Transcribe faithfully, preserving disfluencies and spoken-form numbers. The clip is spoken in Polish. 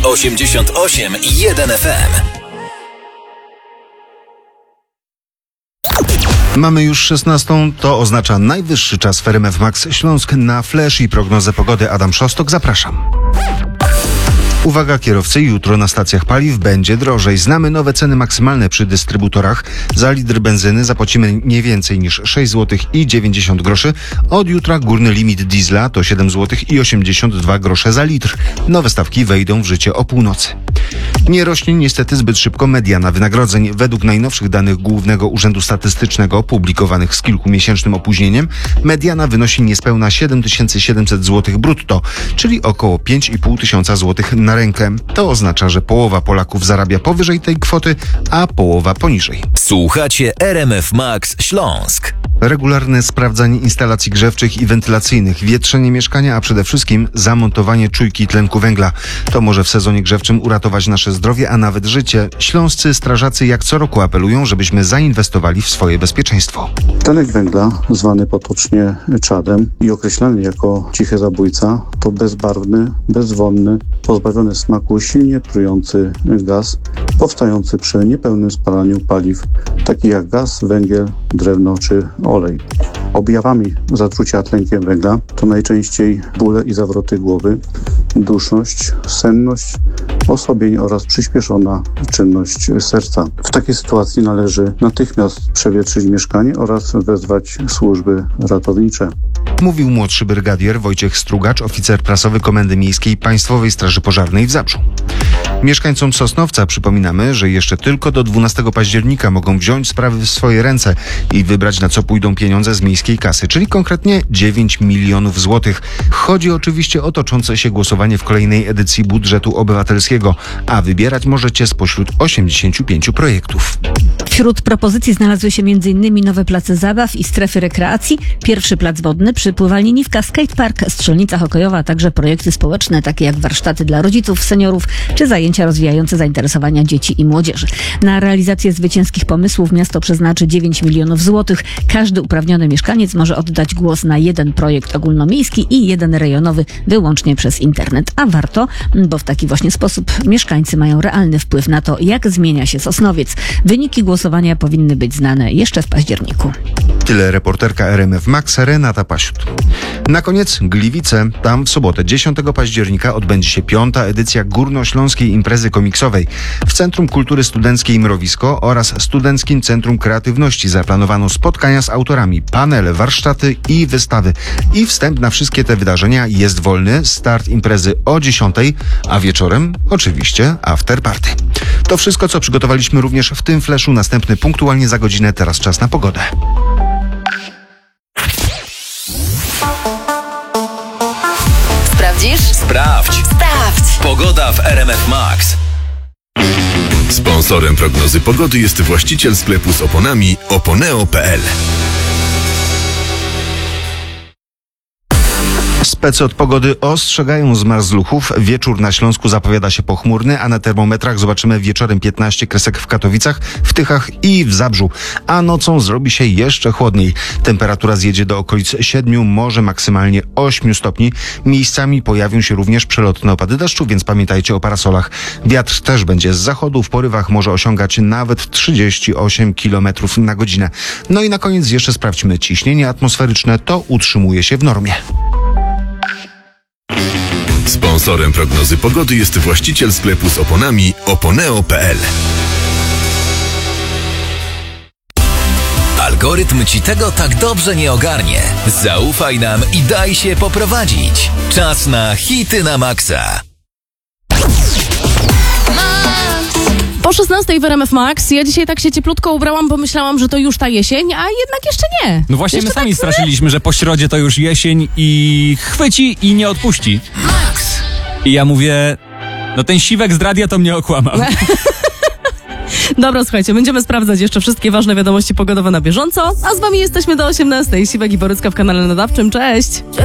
osiemdziesiąt osiem i jeden F M. Mamy już szesnastą, to oznacza najwyższy czas w R M F Max Śląsk na Flash i prognozę pogody. Adam Szostok, zapraszam. Uwaga kierowcy, jutro na stacjach paliw będzie drożej. Znamy nowe ceny maksymalne przy dystrybutorach. Za litr benzyny zapłacimy nie więcej niż sześć złotych i dziewięćdziesiąt groszy. Od jutra górny limit diesla to siedem złotych i osiemdziesiąt dwa grosze za litr. Nowe stawki wejdą w życie o północy. Nie rośnie niestety zbyt szybko mediana wynagrodzeń. Według najnowszych danych Głównego Urzędu Statystycznego, publikowanych z kilkumiesięcznym opóźnieniem, mediana wynosi niespełna siedem tysięcy siedemset złotych brutto, czyli około pięć i pół tysiąca złotych na rękę. To oznacza, że połowa Polaków zarabia powyżej tej kwoty, a połowa poniżej. Słuchacie R M F Max Śląsk. Regularne sprawdzanie instalacji grzewczych i wentylacyjnych, wietrzenie mieszkania, a przede wszystkim zamontowanie czujki tlenku węgla. To może w sezonie grzewczym uratować nasze zdrowie, a nawet życie. Śląscy strażacy jak co roku apelują, żebyśmy zainwestowali w swoje bezpieczeństwo. Tlenek węgla, zwany potocznie czadem i określany jako cichy zabójca, to bezbarwny, bezwonny, pozbawiony smaku, silnie trujący gaz powstający przy niepełnym spalaniu paliw, takich jak gaz, węgiel, drewno czy olej. Objawami zatrucia tlenkiem węgla to najczęściej bóle i zawroty głowy, duszność, senność, osłabienie oraz przyspieszona czynność serca. W takiej sytuacji należy natychmiast przewietrzyć mieszkanie oraz wezwać służby ratownicze. Mówił młodszy brygadier Wojciech Strugacz, oficer prasowy Komendy Miejskiej Państwowej Straży Pożarnej w Zabrzu. Mieszkańcom Sosnowca przypominamy, że jeszcze tylko do dwunastego października mogą wziąć sprawy w swoje ręce i wybrać, na co pójdą pieniądze z miejskiej kasy, czyli konkretnie dziewięć milionów złotych. Chodzi oczywiście o toczące się głosowanie w kolejnej edycji budżetu obywatelskiego, a wybierać możecie spośród osiemdziesięciu pięciu projektów. Wśród propozycji znalazły się między innymi nowe place zabaw i strefy rekreacji, pierwszy plac wodny przy pływalni Niwka, skatepark, strzelnica hokejowa, a także projekty społeczne takie jak warsztaty dla rodziców, seniorów czy zajęcia rozwijające zainteresowania dzieci i młodzieży. Na realizację zwycięskich pomysłów miasto przeznaczy dziewięć milionów złotych. Każdy uprawniony mieszkaniec może oddać głos na jeden projekt ogólnomiejski i jeden rejonowy wyłącznie przez internet. A warto, bo w taki właśnie sposób mieszkańcy mają realny wpływ na to, jak zmienia się Sosnowiec. Wyniki głosowania powinny być znane jeszcze w październiku. Tyle reporterka R M F Max Renata Pasiut. Na koniec Gliwice. Tam w sobotę dziesiątego października odbędzie się piąta edycja Górnośląskiej Imprezy Komiksowej. W Centrum Kultury Studenckiej Mrowisko oraz Studenckim Centrum Kreatywności zaplanowano spotkania z autorami, panele, warsztaty i wystawy. I wstęp na wszystkie te wydarzenia jest wolny. Start imprezy o dziesiątej, a wieczorem oczywiście afterparty. To wszystko, co przygotowaliśmy również w tym flashu. Następny punktualnie za godzinę. Teraz czas na pogodę. Sprawdzisz? Sprawdź. Sprawdź! Pogoda w R M F Max. Sponsorem prognozy pogody jest właściciel sklepu z oponami oponeo kropka p l. Specy od pogody ostrzegają zmarzluchów. Wieczór na Śląsku zapowiada się pochmurny, a na termometrach zobaczymy wieczorem piętnaście kresek w Katowicach, w Tychach i w Zabrzu. A nocą zrobi się jeszcze chłodniej. Temperatura zjedzie do okolic siedmiu, może maksymalnie ośmiu stopni. Miejscami pojawią się również przelotne opady deszczu, więc pamiętajcie o parasolach. Wiatr też będzie z zachodu, w porywach może osiągać nawet trzydzieści osiem kilometrów na godzinę. No i na koniec jeszcze sprawdźmy ciśnienie atmosferyczne. To utrzymuje się w normie. Sponsorem prognozy pogody jest właściciel sklepu z oponami oponeo kropka p l. Algorytm ci tego tak dobrze nie ogarnie. Zaufaj nam i daj się poprowadzić. Czas na hity na maksa. Po szesnastej w R M F Max. Ja dzisiaj tak się cieplutko ubrałam, bo myślałam, że to już ta jesień, a jednak jeszcze nie. No właśnie jeszcze my sami tak straszyliśmy, że po środzie to już jesień i chwyci i nie odpuści. Max. I ja mówię, no ten siwek z radia to mnie okłamał. Dobra, słuchajcie, będziemy sprawdzać jeszcze wszystkie ważne wiadomości pogodowe na bieżąco, a z wami jesteśmy do osiemnastej. Siwek i Borycka w kanale nadawczym. Cześć!